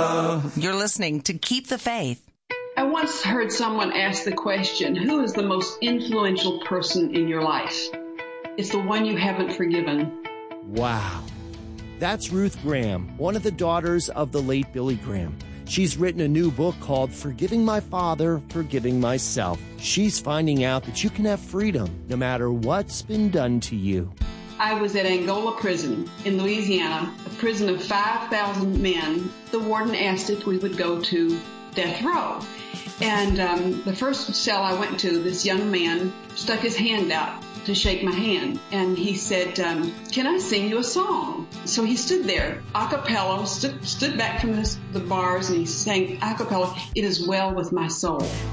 You're listening to Keep the Faith. I once heard someone ask the question, who is the most influential person in your life? It's the one you haven't forgiven. Wow. That's Ruth Graham, one of the daughters of the late Billy Graham. She's written a new book called Forgiving My Father, Forgiving Myself. She's finding out that you can have freedom no matter what's been done to you. I was at Angola Prison in Louisiana, a prison of 5,000 men. The warden asked if we would go to death row. And the first cell I went to, this young man stuck his hand out to shake my hand. And he said, can I sing you a song? So he stood there, a cappella, stood back from the bars, and he sang a cappella, It Is Well With My Soul.